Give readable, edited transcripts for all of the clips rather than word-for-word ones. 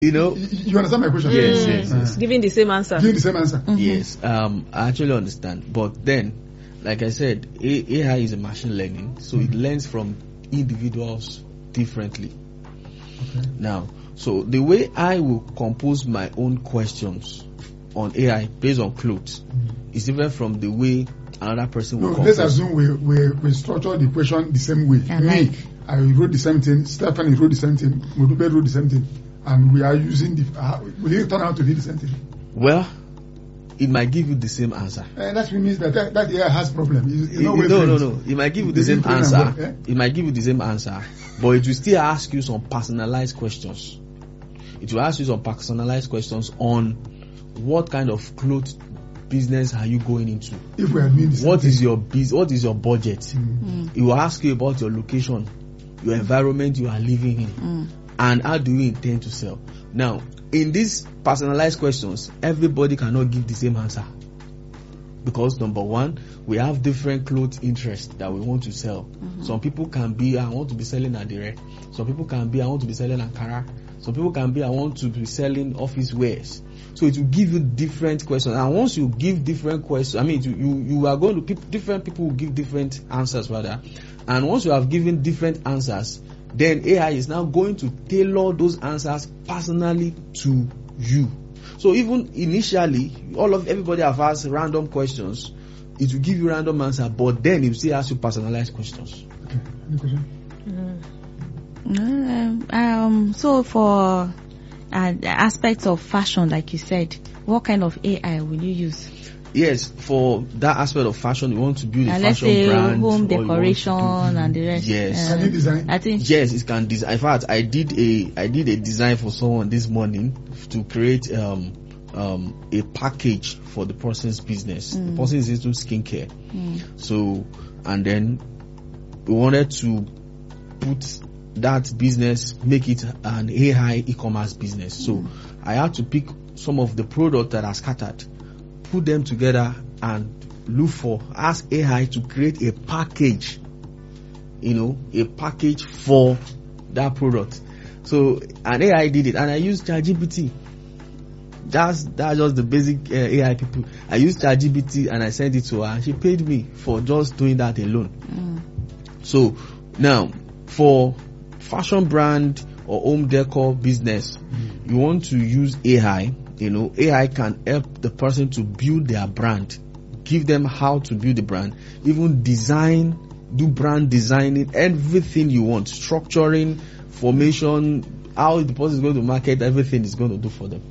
You know? You understand my question? Yes. Giving the same answer. Giving the same answer. Mm-hmm. Yes, I actually understand. But then, like I said, AI is a machine learning, so it learns from individuals differently. Okay. Now, so the way I will compose my own questions on AI based on clothes is different from the way another person will compose. Let's assume we structure the question the same way. I wrote the same thing, Stephanie wrote the same thing, Modube wrote the same thing, and we are using will it turn out to be the same thing? Well, it might give you the same answer. That means that AI has problem. No. It might give you the same answer. It might give you the same answer, but it will still ask you some personalized questions. It will ask you some personalized questions on what kind of clothes business are you going into. If we are doing this, what is your budget? It will ask you about your location, your environment you are living in, and how do you intend to sell. Now, in these personalized questions, everybody cannot give the same answer, because number one, we have different clothes interests that we want to sell. Some people can be, I want to be selling Adire. Some people can be, I want to be selling Ankara. Some people can be, I want to be selling office wares. So it will give you different questions, and once you give different questions, I mean, you are going to different people will give different answers rather, and once you have given different answers, then AI is now going to tailor those answers personally to you. So even initially, everybody have asked random questions, it will give you random answer, but then it will still ask you personalized questions. Okay. Any question? So for aspects of fashion, like you said, what kind of AI will you use? Yes, for that aspect of fashion, you want to build a let's fashion say brand, home decoration and the rest. Yes, can you design? I think yes, it can design. In fact, I did a design for someone this morning to create a package for the person's business. The person is into skincare, so and then we wanted to put that business, make it an AI e-commerce business. So I had to pick some of the products that are scattered, put them together, and ask AI to create a package, a package for that product. So an AI did it, and I used ChatGPT. That's just the basic AI people. I used ChatGPT and I sent it to her, and she paid me for just doing that alone. So now for fashion brand or home decor business, you want to use AI. AI can help the person to build their brand, give them how to build the brand, even do brand designing, everything you want, structuring, formation, how the person is going to market, everything is going to do for them.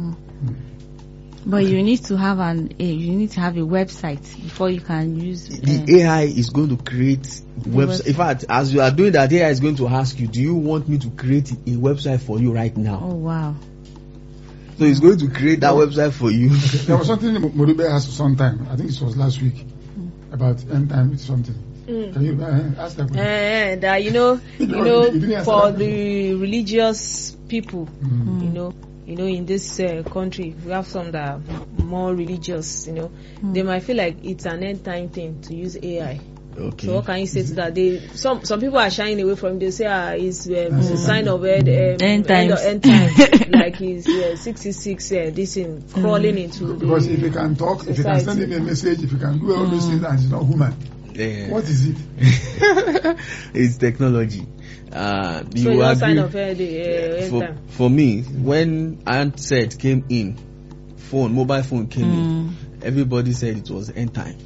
But you need to have a website before you can use the AI is going to create website. In fact, as you are doing that, AI is going to ask you, do you want me to create a website for you right now? Oh wow. So it's going to create that website for you. There was something Modube asked sometime, I think it was last week, about end time something. Can you ask that question? That for the religious people, in this country, we have some that are more religious, they might feel like it's an end time thing to use AI. Okay. So what can you say to that? Some people are shying away from it. They say it's a sign of end time, like he's 66, this in crawling into because if you can talk, if you can send him a message, if you can do all those things, and it's not human, what is it? It's technology. So you sign of end time. For me, when handset came in, mobile phone came in, everybody said it was end time.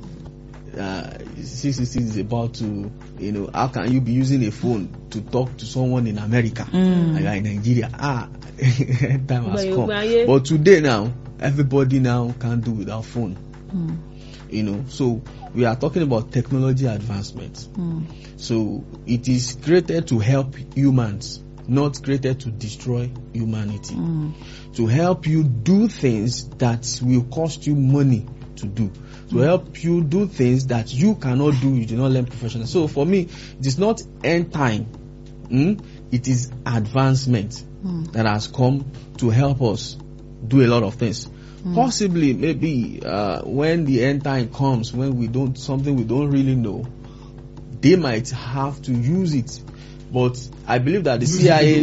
666 is about to, how can you be using a phone to talk to someone in America and you're in Nigeria? Time has come. But today now, everybody now can do without phone. So we are talking about technology advancement. So it is created to help humans, not created to destroy humanity. To help you do things that will cost you money to do. To help you do things that you cannot do, you do not learn professionally. So for me, it is not end time. It is advancement that has come to help us do a lot of things. Possibly, maybe when the end time comes, when we don't really know, they might have to use it. But I believe that the CIA's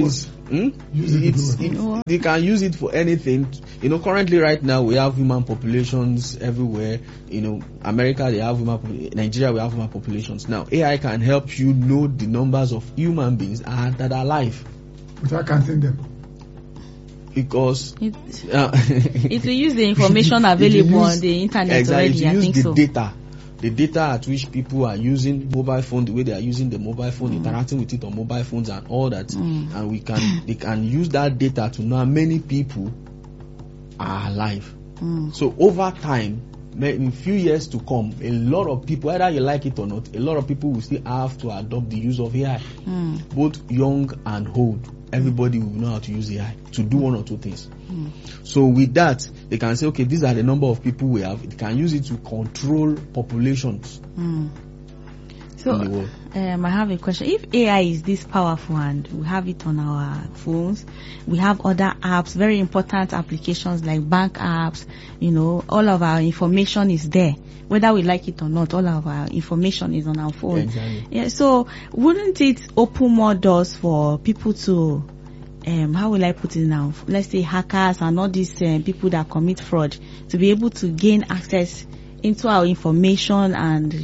They can use it for anything. Currently right now we have human populations everywhere. America they have Nigeria we have human populations. Now AI can help you know the numbers of human beings that are alive without counting them. Because it will use the information available on the internet. Exactly, already. It will use the data at which people are using mobile phone, the way they are using the mobile phone, interacting with it on mobile phones and all that, and they can use that data to know how many people are alive. So over time, in a few years to come, a lot of people, whether you like it or not, a lot of people will still have to adopt the use of AI, both young and old. Everybody will know how to use AI to do one or two things. So with that, they can say, okay, these are the number of people we have. They can use it to control populations so, in the world. I have a question. If AI is this powerful and we have it on our phones, we have other apps, very important applications like bank apps, all of our information is there. Whether we like it or not, all of our information is on our phone. Exactly. Yeah, so wouldn't it open more doors for people to, how will I put it now? Let's say hackers and all these people that commit fraud to be able to gain access into our information and,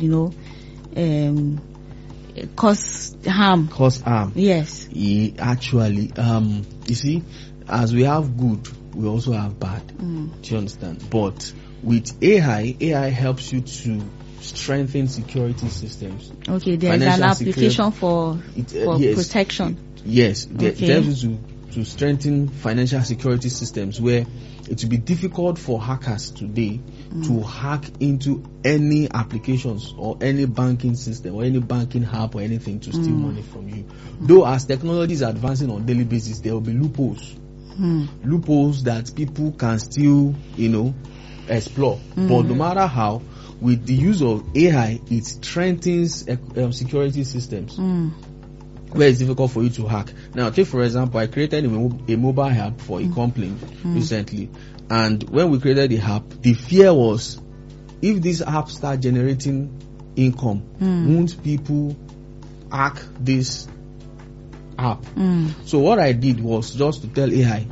cause harm. Yes. Actually, you see, as we have good, we also have bad. Do you understand? But with AI helps you to strengthen security systems. Okay, there's an application for yes, protection. Yes, it helps you to strengthen financial security systems where it will be difficult for hackers today to hack into any applications or any banking system or any banking app or anything to steal money from you. Though as technology is advancing on a daily basis, there will be loopholes. Loopholes that people can still, explore. But no matter how, with the use of AI, it strengthens security systems where it's difficult for you to hack. Now, take for example, I created a mobile app for a company recently, and when we created the app, the fear was if this app start generating income, won't people hack this app? So what I did was just to tell AI,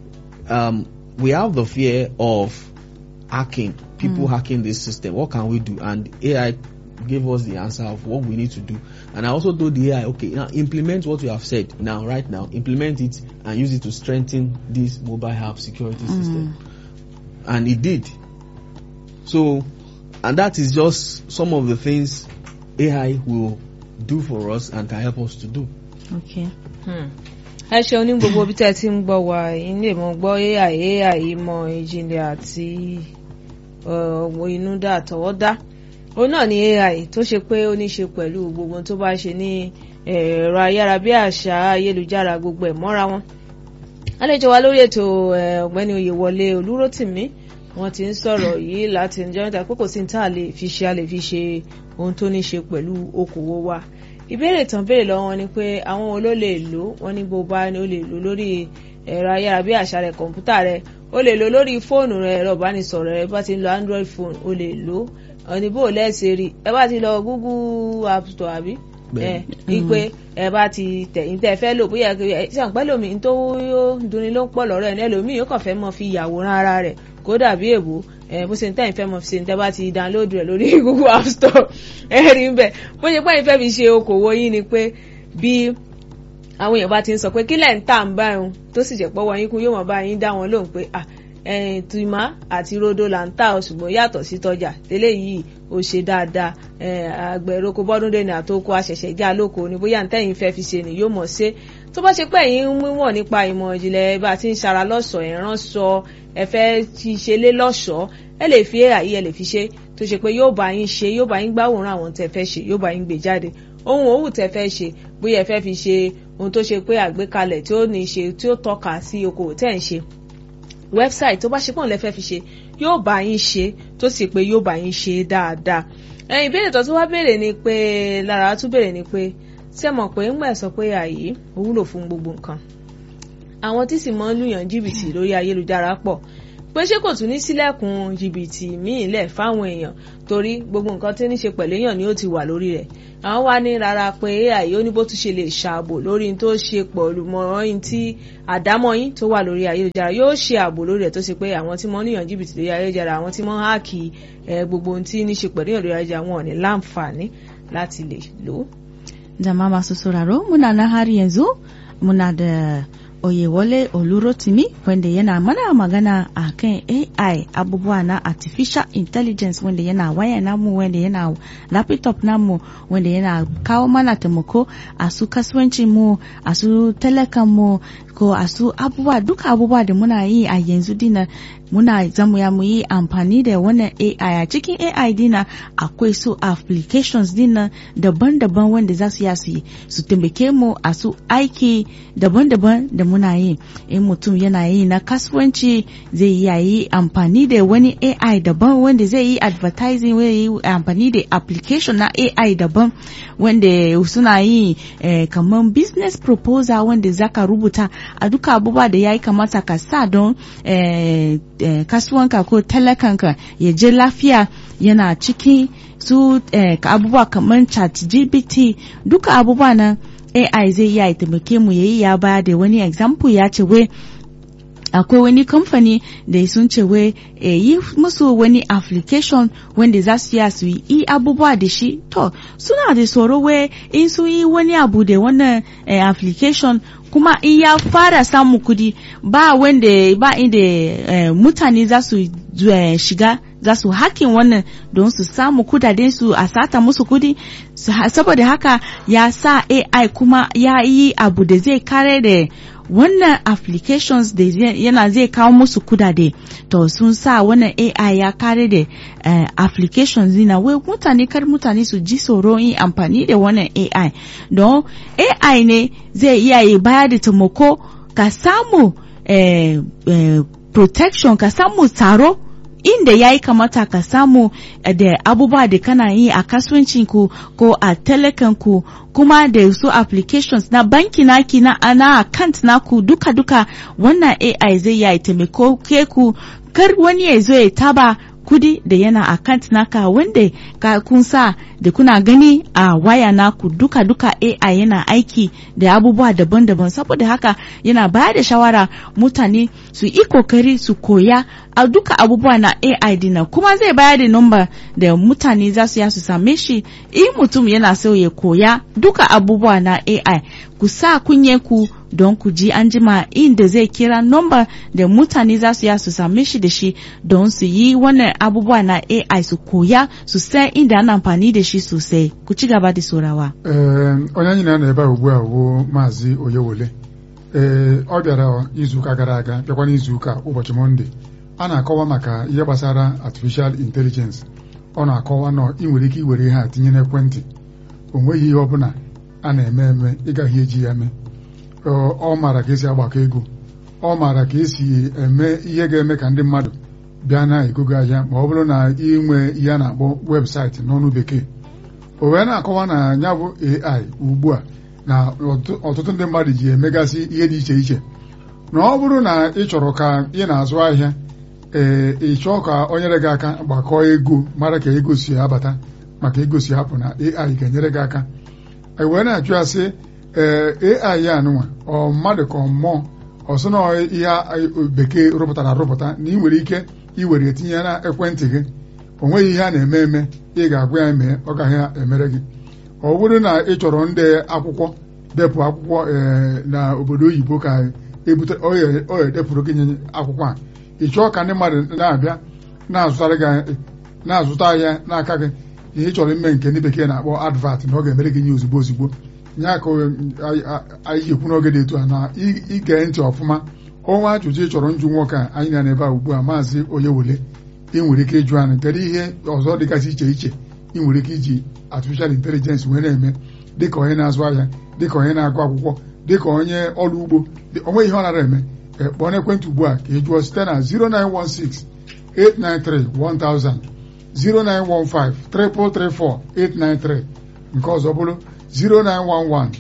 we have the fear of hacking, people hacking this system. What can we do? And AI gave us the answer of what we need to do. And I also told the AI, okay, now implement what you have said. Right now, implement it and use it to strengthen this mobile app security system. And it did. So, and that is just some of the things AI will do for us and can help us to do. Okay. ẹ ṣeun ní gbogbo bí tẹ́ ti ń gbọ́ wa ilé mọ̀ gbọ́ AI ìmọ̀ ìjìnlẹ̀ àti ìnúdá àtọwọ́dá. Òun náà ni AI tó ṣe pé ó ní ṣe pẹ̀lú gbogbo tó bá ṣe ní ẹ̀rọ ayárabíàṣá ayélujára gbogbo ẹ̀ mọ́ra wọn. Àlejò wa lórí ètò ọ̀gbẹ́ni Oyèwọlé Olúrótìmí wọ́n ti ń sọ̀rọ̀ yìí láti ǹjẹ́ níta pé kò sí ní tá a lè fi ṣe ohun tó ní ṣe pẹ̀lú okòwò wa. Ìbéèrè tán béèrè lọ́wọ́ wọn ni pé àwọn wo ló lè lò wọ́n ní bó bá ní ó lè lò lórí ẹ̀rọ ayárabíàṣá rẹ̀ kọ̀ǹpútà rẹ̀ ó lè lò lórí fóònù rẹ̀ ẹ̀rọ ìbánisọ̀rọ̀ rẹ̀ bá ti ń lo Android phone ó lè lò òníbò lẹ́sẹ̀ rí ẹ bá ti lọ Google App Store àbí ipe ẹ bá ti tẹ̀yìn tẹ́ fẹ́ lò bóyá ṣàn pẹ́ lómi tó yóò dunni ló ń pọ̀ lọ́rọ̀ ẹ̀ ní ẹlòmíì yóò kàn fẹ́ mọ fi yàwòrán ara rẹ̀ kó dàbí èbó bó ṣe ń tẹ̀yìn fẹ́ mọ fi ṣe ń tẹ́ bá ti download rẹ̀ lórí Google App Store ẹ rí ń bẹ̀ bó ṣe pẹ́ yín fẹ́ fi ṣe okòwò yín ni pé bí àwọn èèyàn bá ti ń sọ pé kílẹ̀ ń tà ń bá ẹ̀hún tó sì jẹ́ pọ́wọ́ yín kú yóò mọ̀ bá yín dá wọn lóhùn pé tìmá àti rodo là ń tà ṣùgbọ́n yàtọ̀ sí tọ́jà tẹ́lẹ̀ yìí ó ṣe dáadáa àgbẹ̀roko bọ́dúndé ní àtòkò àṣẹ̀ṣẹ̀ já lóko ni bóyá ntẹ́yìn fẹ́ fi ṣe ni yóò mọ̀ ṣe tó bá ṣe pé ẹ̀yin ń wíwọ̀n nípa ìmọ̀ ìjìnlẹ̀ bá ti ń ṣara lọ́ṣọ̀ọ́ ìránṣọ ẹ fẹ́ ti ṣe lé lọ́ṣọ̀ọ́ ẹ lè fi AI ẹ lè fi ṣe tó ṣe pé yóò bá yín ṣe yóò bá yín gbáwòrán àwọn tẹ́ fẹ́ ṣe yóò bá yín gbé jáde ohun òwú tẹ́ fẹ́ ṣe bóyá ẹ fẹ́ fi ṣe ohun tó ṣe pé àgbékalẹ̀ tí ó ní ṣe tí ó tọ́ka sí okòwò tẹ́ ń ṣe website tó bá ṣe pọ̀ lẹ́fẹ́ fi ṣe yóò bá yín ṣe tó sì pé yóò bá yín ṣe dáadáa. Ìbéèrè tó tún wá béèrè ni pé lára tún béèrè ni pé ṣé mọ̀ pé ń gbà sọ pé àyè ó wúlò fún gbogbo nǹkan àwọn tí sì mọ́ ń lùyàn jìbìtì lórí ayélujára pọ̀ pé ṣé kò tún ní sílẹ̀kùn jìbìtì míì lẹ̀ fáwọn èèyàn torí gbogbo nǹkan tí ní ṣe pẹ̀lú èèyàn ni ó ti wà lórí rẹ̀ àwọn wá ní rárá pé AI ó ní bó tún ṣe lè ṣààbò lórí tó ṣe pẹ̀lú mọ́rin tí àdámọ́ yín tó wà lórí ayélujára yóò ṣe ààbò lórí rẹ̀ tó ṣe pé àwọn tí wọ́n níyàn jìbìtì lórí ayélujára àwọn tí wọ́n háàkì gbogbo ohun tí ní ṣe pẹ̀lú èèyàn lórí ayélujára wọn ò ní láǹfààní láti lè lò. Jama'a masu sauraro muna na har yanzu muna da Oyewole Olurotimi wanda yana mana magana a kan AI abubuwa na artificial intelligence wanda yana waya namu wanda yana laptop namu wanda yana kawo mana taimako a su kasuwancin mu a su talakan mu ko a su abubuwa duka abubuwa da muna yi a yanzu dina muna zamu ya mu yi amfani da wannan AI a cikin AI dina akwai su applications dina daban-daban wanda za su yi su taimake mu a su aiki daban-daban da muna yi in mutum yana yi na kasuwanci zai yi amfani da wani AI daban wanda zai yi advertising zai yi amfani da application na AI daban wanda suna yi kamar business proposal wanda zaka rubuta a duka abubuwa da yayi kamata ka sa don kasuwanka ko talakanka ya je lafiya yana cikin su abubuwa kamar ChatGPT duka abubuwa nan AI zai iya taimake mu yayi ya baya da wani example ya ce wai akwai wani kamfani da sun ce wai yi musu wani application wanda za su yi abubuwa da shi to suna da tsoro wai in sun yi wani abu da wannan application kuma in ya fara samun kudi ba inda mutane za su shiga za su hakin wannan don su samu kudaden su a sata musu kudi saboda haka ya sa AI kuma ya yi abu da zai kare da wannan applications da yana zai kawo musu kudade to sun sa wannan AI ya kare da applications zina wai mutane su ji tsoro yin amfani da wannan AI don AI ne zai iya yi baya da taimako ka samu protection ka samu tsaro inda yayi kamata ka samu da abubuwa da kana yi a kasuwancinku ko a telekanku kuma da su applications na banki naki na account naku duka wannan AI zai yi taimako ku kar wani ya zo ya taba kudi da yana account naka wanda ka kun sa da kuna gani a waya naku duka AI yana aiki da abubuwa daban-daban saboda haka yana bayar da shawara mutane su yi kokari su koya a duka abubuwa na AI dina kuma zai bayar da number da mutane za su same shi in mutum yana so ya koya duka abubuwa na AI ku sa kunye ku don ku ji an jima inda zai kira number da mutane za su same shi da shi don su yi wannan abubuwa na AI su koya su san inda ana amfani da shi sosai ku ci gaba da sorawa. Onye anyị na ebe ugbu a wo Maazị Oyewole ọ bịara izuụka gara aga bịakwa n'izuụka ụbọchị Mọnde a na-akọwa maka ihe gbasara artificial intelligence ọ na-akọwa na ị nwere ike iwere ihe a tinye n'ekwentị o nweghị ihe ọbụla a na-eme ịgaghị eji ya mee ọ maara ka esi agbakọ ego ọ maara ka esi eme ihe ga-eme ka ndị mmadụ bịa na-egogo ahịa ma ọ bụrụ na inwe ihe a na-akpọ webụsaịtị n'ọnụ bekee o wee na-akọwa na ya bụ AI ugbu a na ọtụtụ ndị mmadụ ji emegasị ihe dị iche iche na ọ bụrụ na ị chọrọ ka ị na-azụ ahịa ị chọọ ka o nyere gị aka gbakọọ ego mara ka ego si abata maka ego si hapụ na AI ga-enyere gị aka wee na-ajụ ya sị AI ya anụnwa ọ mmadụ ka mmụọ ọsọ na ihe bekee rụpụtara arụpụta na ị nwere ike iwere etinye na ekwentị gị o nweghị ihe a na-eme ị ga-agwa ya mee ọ gaghị emere gị ọ bụrụ na ị chọrọ ndị akwụkwọ depụ akwụkwọ na obodo oyibo ka ebute ọ edepụrụ gị nye akwụkwọ a ị chọọ ka ndị mmadụ na-abịa na-azụta ahịa n'aka gị ihe ị chọrọ ime nke ndị bekee na-akpọ advert na ọ ga-emere gị nye ozugbo nya ka anyị ekwu n'oge dị etu a na ige ntị ọfụma ọnwa ajụjụ ị chọrọ njụ nwoke a anyị na n'ebe a ugbu a Maazị Oyewole ị nwere ike ịjụ anyị kedu ihe ọzọ dịgasị iche iche ị nwere ike iji artificial intelligence wee na-eme dịka onye na-azụ ahịa dịka onye na-agụ akwụkwọ dịka onye ọrụ ugbo onwe ihe ọ nara eme kpọọ n'ekwentị ugbu a ka ị jụọ site na 09168931000 09153334893 nke ọzọ bụrụ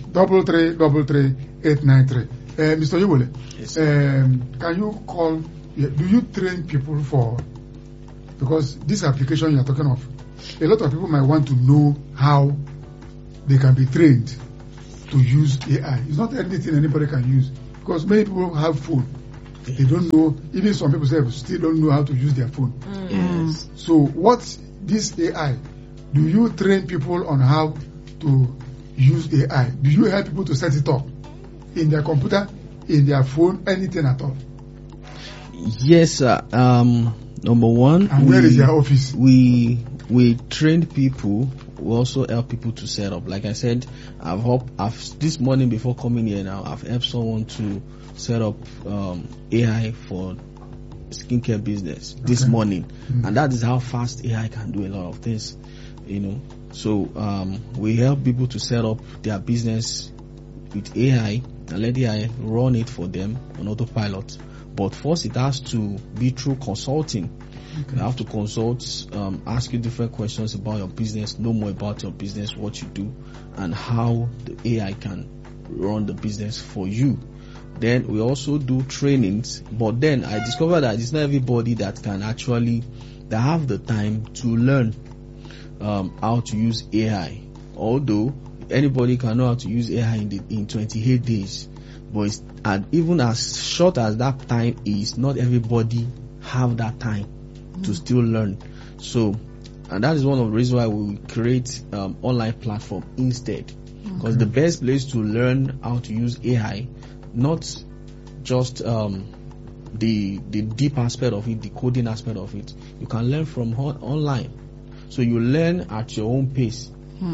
0911-333-893. Mr. Oyewole, yes, can you call do you train people for, because this application you're talking of, a lot of people might want to know how they can be trained to use AI. It's not anything anybody can use, because many people have phone. They don't know, even some people still don't know how to use their phone. Yes. So what's this AI? Do you train people on how to use AI? Do you help people to set it up in their computer, in their phone, anything at all? Yes, sir. Number one, And where is their office? We train people. We also help people to set up. Like I said, I've this morning before coming here now, I've helped someone to set up AI for skincare business this morning, and that is how fast AI can do a lot of things, you know. So we help people to set up their business with AI and let AI run it for them on autopilot. But first, it has to be through consulting. You have to consult, ask you different questions about your business, know more about your business, what you do, and how the AI can run the business for you. Then we also do trainings, but then I discovered that it's not everybody that have the time to learn how to use AI. Although anybody can know how to use AI in 28 days, but even as short as that time is, not everybody have that time to still learn. So, and that is one of the reasons why we create online platform instead, because the best place to learn how to use AI, not just the deep aspect of it, the coding aspect of it, you can learn from online. So you learn at your own pace.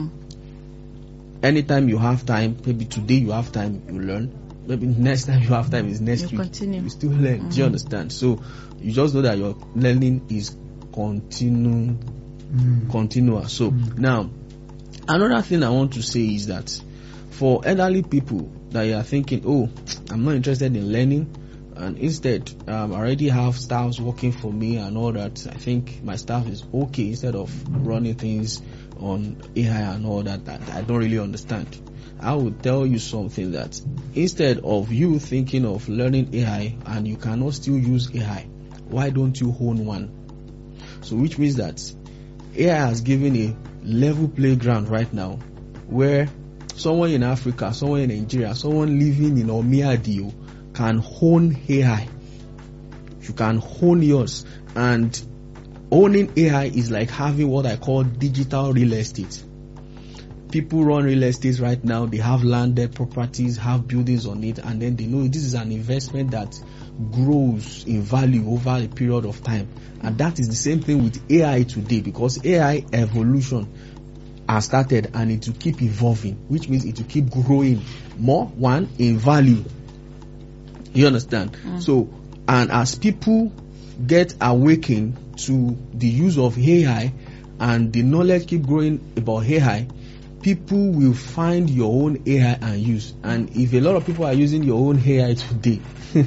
Anytime you have time, maybe today you have time, you learn. Maybe next time you have time is next week. Continue. You still learn. Do you understand? So you just know that your learning is continuous. So now, another thing I want to say is that for elderly people that you are thinking, oh, I'm not interested in learning, and instead I already have staffs working for me and all that, I think my staff is okay, instead of running things on AI and all that I don't really understand, I would tell you something, that instead of you thinking of learning AI and you cannot still use AI, why don't you own one? So which means that AI has given a level playground right now where someone in Africa, someone in Nigeria, someone living in Omiadio can own AI. You can own yours, and owning AI is like having what I call digital real estate. People run real estate right now. They have landed properties, have buildings on it, and then they know this is an investment that grows in value over a period of time. And that is the same thing with AI today, because AI evolution has started and it will keep evolving, which means it will keep growing more, in value. You understand? So, and as people get awakened to the use of AI and the knowledge keep growing about AI, people will find your own AI and use. And if a lot of people are using your own AI today,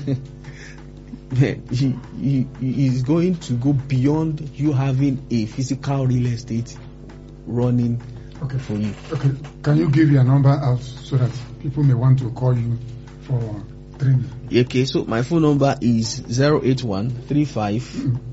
he is going to go beyond you having a physical real estate running for you. Okay, can you give your number out so that people may want to call you for training? Okay, so my phone number is 08135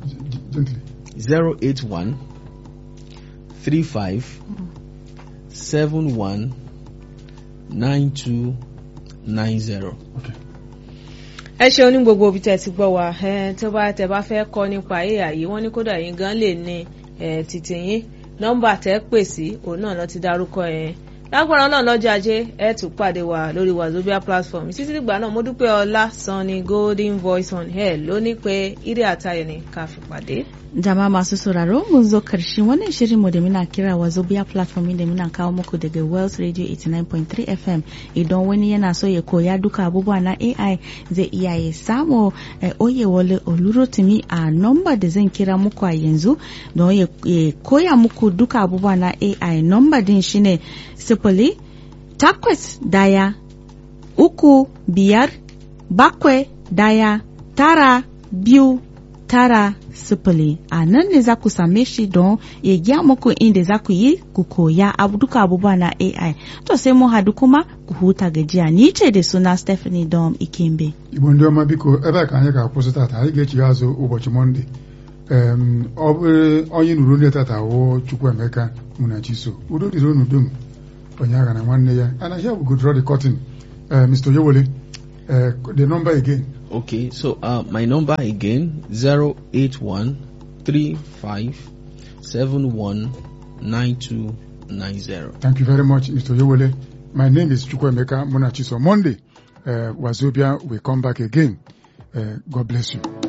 719290. Okay. ẹ ṣeun ní gbogbo ibi tẹ́ ti gbọ́ wa, tẹ́ bá fẹ́ kọ́ nípa AI, wọ́n ní kódà yín gan lè ní títí yín, nọ́mbà tẹ́ pè sí òun náà lọ ti dárúkọ lágbára Ọlọ́run lọ́jọ́ ajé ẹ tún pàdé wa lórí Wazobia platform. Títí dìgbà náà mo dúpẹ́ Ọlá Sanni Golden Voice on Air ló ní pé ire àtayọ̀ ni ká fi pàdé. Jama'a masu sauraro mun zo karshen wannan shirin mu da muna kira Wazobia platform da muna kawo muku daga Wells Radio 89.3 FM. Idan wani yana so ya koya duka abubuwa na AI zai iya ya samu Oyewole Olurotimi a number da zan kira muku a yanzu don ya koya muku duka abubuwa na AI. Number din shine 08-1-3-5-7-1-9-2. 9 a nan ne za ku same shi don ya gya muku inda za ku yi ku koya duka abubuwa na AI. To sai mu hadu kuma ku huta gajiya. Ni ce da suna Stephanie Dom Ikembe. Igbo ndị ọma biko ebe ka anyị ga-akwụsị tata, anyị ga-echi azụ ụbọchị Mọnde. Ọ bụrụ onye nụrụ onye tata wụ Chukwuemeka Munachiso. Udo dịrị unu dum. Onye agha na nwanne ya. And here we go draw the curtain. Mr. Oyewole, the number again. Okay, so my number again 08135719290. Thank you very much, Mr. Oyewole. My name is Chukwuemeka Munachiso. Monday, Wazobia will come back again. God bless you.